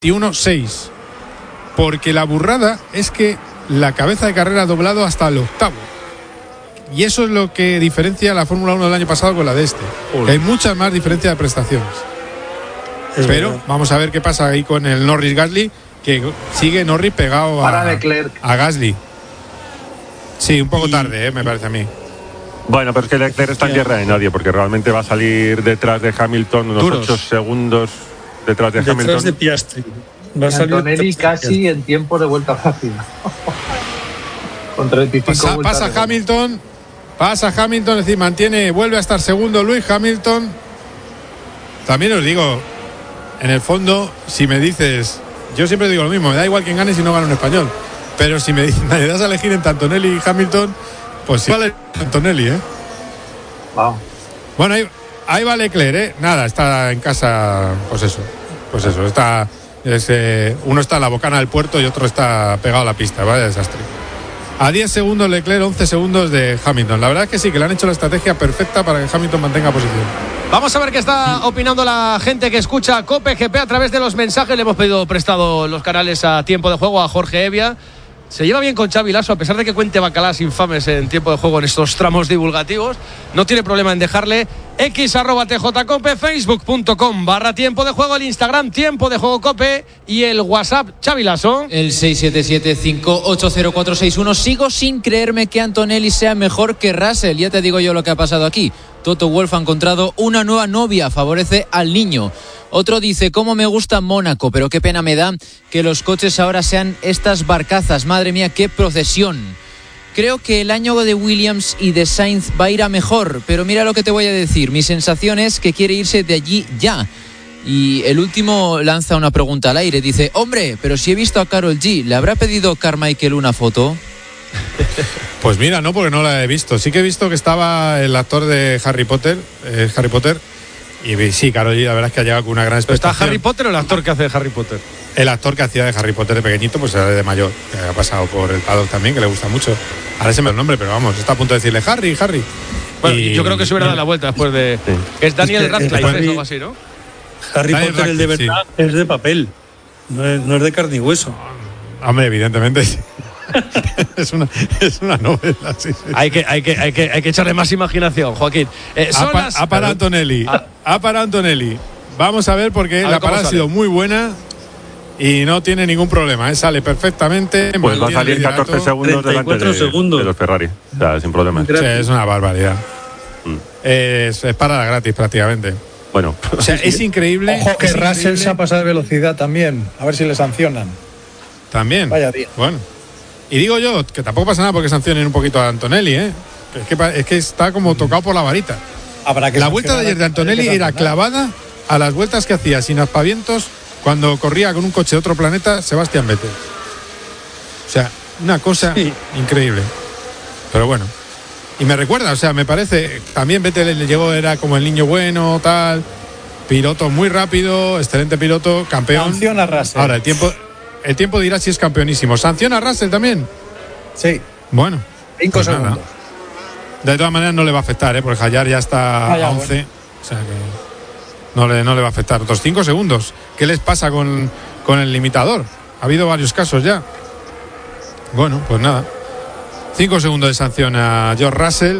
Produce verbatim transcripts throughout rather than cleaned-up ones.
veintiuno seis. Porque la burrada es que la cabeza de carrera ha doblado hasta el octavo. Y eso es lo que diferencia la Fórmula uno del año pasado con la de este. Hay muchas más diferencias de prestaciones. Es Pero verdad. Vamos a ver qué pasa ahí con el Norris Gasly, que sigue Norris pegado a, a Gasly. Sí, un poco tarde, eh, me parece a mí. Bueno, pero es que Leclerc está en tierra de nadie, porque realmente va a salir detrás de Hamilton unos ocho segundos detrás de detrás Hamilton. Detrás de Piastri. Va a salir Antonelli casi en tiempo de vuelta rápida. Con treinta y cinco pasa, pasa Hamilton, pasa Hamilton, es decir, mantiene, vuelve a estar segundo Lewis Hamilton. También os digo, en el fondo, si me dices, yo siempre digo lo mismo, me da igual quién gane si no gana un español. Pero si me, me das a elegir entre Antonelli y Hamilton, pues sí vale Antonelli, ¿eh? Wow. Bueno, ahí, ahí va Leclerc, ¿eh? Nada, está en casa, pues eso, pues eso, está, es, eh, uno está en la bocana del puerto y otro está pegado a la pista, vaya desastre. A diez segundos Leclerc, once segundos de Hamilton. La verdad es que sí, que le han hecho la estrategia perfecta para que Hamilton mantenga posición. Vamos a ver qué está opinando la gente que escucha COPE G P a través de los mensajes. Le hemos pedido prestado los canales a Tiempo de Juego a Jorge Evia. Se lleva bien con Xavi Lasso, a pesar de que cuente bacalás infames en Tiempo de Juego en estos tramos divulgativos. No tiene problema en dejarle X arroba tjcope, facebook.com barra Tiempo de Juego, el Instagram Tiempo de Juego Cope y el WhatsApp Xavi Lasso. El seis siete siete, cinco ocho cero cuatro seis uno. Sigo sin creerme que Antonelli sea mejor que Russell. Ya te digo yo lo que ha pasado aquí. Toto Wolff ha encontrado una nueva novia, favorece al niño. Otro dice, cómo me gusta Mónaco, pero qué pena me da que los coches ahora sean estas barcazas. Madre mía, qué procesión. Creo que el año de Williams y de Sainz va a ir a mejor, pero mira lo que te voy a decir. Mi sensación es que quiere irse de allí ya. Y el último lanza una pregunta al aire. Dice, hombre, pero si he visto a Karol G, ¿le habrá pedido Carmichael una foto? Pues mira, no, porque no la he visto. Sí que he visto que estaba el actor de Harry Potter, eh, Harry Potter. Y sí, Karol G, la verdad es que ha llegado con una gran expectación. ¿Está Harry Potter o el actor que hace de Harry Potter? El actor que hacía de Harry Potter de pequeñito, pues era de mayor, que ha pasado por el paddock también, que le gusta mucho. Ahora se me da el nombre, pero vamos, está a punto de decirle Harry, Harry. Bueno, y yo creo que se hubiera dado la vuelta después de... Sí. Es Daniel es Radcliffe, es algo así, ¿no? Harry Daniel Potter, el de verdad, sí. Es de papel, no es, no es de carne y hueso. Hombre, evidentemente sí. es, una, es una novela, sí, sí. Hay que, hay que, hay que, hay que echarle más imaginación, Joaquín. Eh, ha, pa, las... ha parado Antonelli. Ha, ha parado Antonelli. Vamos a ver porque a ver la parada ha sido muy buena y no tiene ningún problema. ¿eh? Sale perfectamente. Pues va a salir catorce segundos delante de, segundos. de los Ferrari. O sea, sin problema. Sí, es una barbaridad. Mm. Es, es parada gratis prácticamente. Bueno. O sea, es increíble. Ojo que es Russell increíble. se ha pasado de velocidad también. A ver si le sancionan. También. Vaya día. Bueno. Y digo yo que tampoco pasa nada porque sancionen un poquito a Antonelli, ¿eh? Es que, es que está como tocado por la varita. Habrá que la vuelta de ayer de Antonelli era clavada a las vueltas que hacía sin aspavientos cuando corría con un coche de otro planeta Sebastián Vettel. O sea, una cosa sí. increíble. Pero bueno. Y me recuerda, o sea, me parece, también Vettel le llegó, era como el niño bueno, tal, piloto muy rápido, excelente piloto, campeón. Sanciona a Russell. Ahora, el tiempo... El tiempo dirá si es campeonísimo. ¿Sanciona a Russell también? Sí. Bueno. Cinco pues segundos. Nada. De todas maneras no le va a afectar, ¿eh? Porque Hayar ya está ah, ya, a once. Bueno. O sea que no le, no le va a afectar. Otros cinco segundos. ¿Qué les pasa con, con el limitador? Ha habido varios casos ya. Bueno, pues nada. Cinco segundos de sanción a George Russell.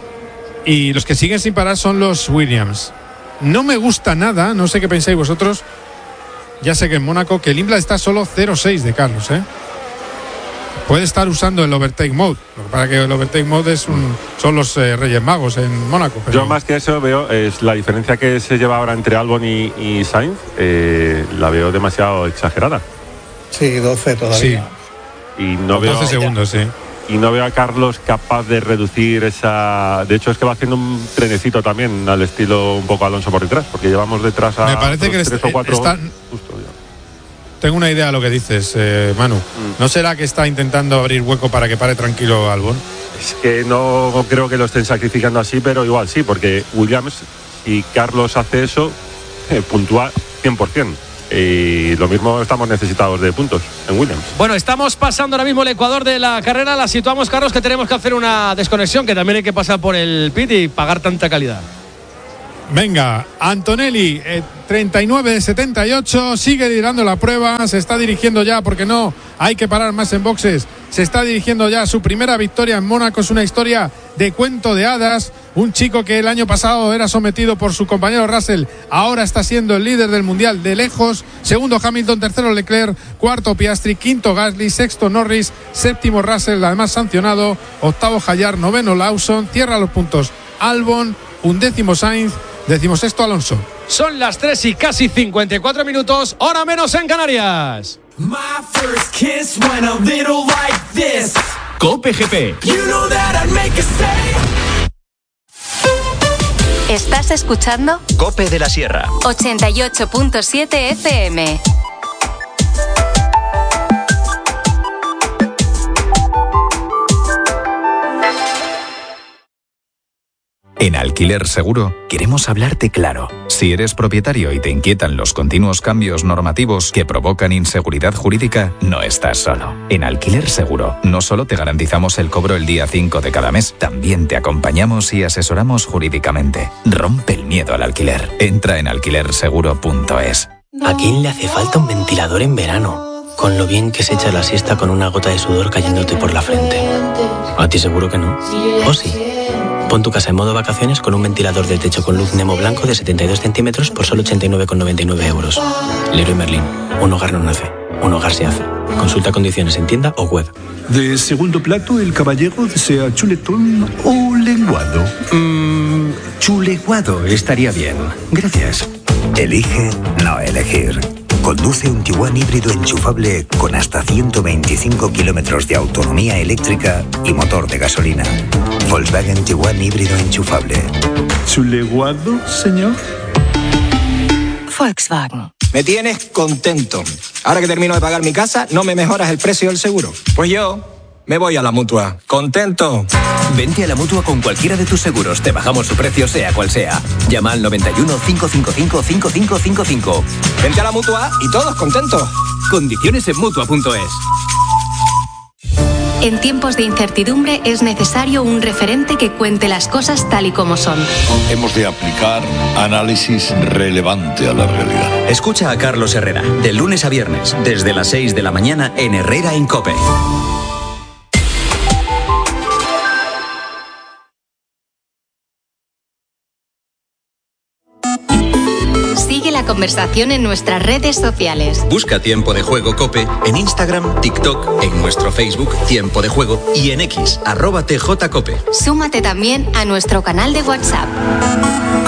Y los que siguen sin parar son los Williams. No me gusta nada, no sé qué pensáis vosotros. Ya sé que en Mónaco, que el Imbla está solo cero seis de Carlos, ¿eh? Puede estar usando el overtake mode. Lo que pasa es que el overtake mode es un, son los eh, Reyes Magos en Mónaco. Pero... Yo más que eso veo es la diferencia que se lleva ahora entre Albon y, y Sainz. Eh, la veo demasiado exagerada. Sí, doce todavía. Sí. Y no veo, doce segundos, sí. Y no veo a Carlos capaz de reducir esa... De hecho, es que va haciendo un trenecito también al estilo un poco Alonso por detrás, porque llevamos detrás a Me parece que tres o cuatro... Están... Justo, ya. Tengo una idea de lo que dices, eh, Manu. Mm. ¿No será que está intentando abrir hueco para que pare tranquilo Albon? Es que no creo que lo estén sacrificando así, pero igual sí, porque Williams, si Carlos hace eso, eh, puntúa cien por ciento. Y lo mismo estamos necesitados de puntos en Williams. Bueno, estamos pasando ahora mismo el Ecuador de la carrera. La situamos, Carlos, que tenemos que hacer una desconexión, que también hay que pasar por el pit y pagar tanta calidad. Venga, Antonelli, eh, treinta y nueve de setenta y ocho, sigue liderando la prueba, se está dirigiendo ya, porque no hay que parar más en boxes, se está dirigiendo ya a su primera victoria en Mónaco. Es una historia de cuento de hadas. Un chico que el año pasado era sometido por su compañero Russell, ahora está siendo el líder del mundial de lejos. Segundo Hamilton, tercero Leclerc, cuarto Piastri, quinto Gasly, sexto Norris, séptimo Russell, además sancionado, octavo Hallar, noveno Lawson, cierra los puntos Albon, undécimo Sainz, decimosexto Alonso. Son las tres y casi cincuenta y cuatro minutos, hora menos en Canarias. My first kiss went a little like this. Cope G P. You know that I'd make a stay. ¿Estás escuchando? Cope de la Sierra. ochenta y ocho punto siete F M. En Alquiler Seguro queremos hablarte claro. Si eres propietario y te inquietan los continuos cambios normativos que provocan inseguridad jurídica, no estás solo. En Alquiler Seguro no solo te garantizamos el cobro el día cinco de cada mes, también te acompañamos y asesoramos jurídicamente. Rompe el miedo al alquiler. Entra en alquiler seguro punto es. ¿A quién le hace falta un ventilador en verano? Con lo bien que se echa la siesta con una gota de sudor cayéndote por la frente. A ti seguro que no. ¿O sí? Pon tu casa en modo vacaciones con un ventilador de techo con luz Nemo blanco de setenta y dos centímetros por solo ochenta y nueve con noventa y nueve euros. Leroy Merlin. Un hogar no nace, un hogar se hace. Consulta condiciones en tienda o web. De segundo plato, el caballero desea chuletón o lenguado. Mmm, chuleguado estaría bien. Gracias. Elige no elegir. Conduce un Tiguan híbrido enchufable con hasta ciento veinticinco kilómetros de autonomía eléctrica y motor de gasolina. Volkswagen Tiguan híbrido enchufable. ¿Chuleguado, señor? Volkswagen. Me tienes contento. Ahora que termino de pagar mi casa, ¿no me mejoras el precio del seguro? Pues yo me voy a la Mutua. ¿Contento? Vente a la Mutua con cualquiera de tus seguros. Te bajamos su precio, sea cual sea. Llama al noventa y uno, cincuenta y cinco, cincuenta y cinco cincuenta y cinco. Vente a la Mutua y todos contentos. Condiciones en Mutua punto es. En tiempos de incertidumbre es necesario un referente que cuente las cosas tal y como son. Hemos de aplicar análisis relevante a la realidad. Escucha a Carlos Herrera, de lunes a viernes, desde las seis de la mañana en Herrera en COPE. Sigue la conversación en nuestras redes sociales. Busca Tiempo de Juego COPE en Instagram, TikTok, en nuestro Facebook Tiempo de Juego y en X, arroba T J Cope. Súmate también a nuestro canal de WhatsApp.